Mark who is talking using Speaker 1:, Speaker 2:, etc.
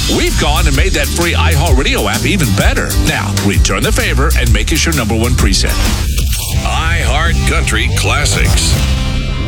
Speaker 1: We've gone and made that free iHeartRadio app even better. Now, return the favor and make us your number one preset.
Speaker 2: iHeart Country Classics.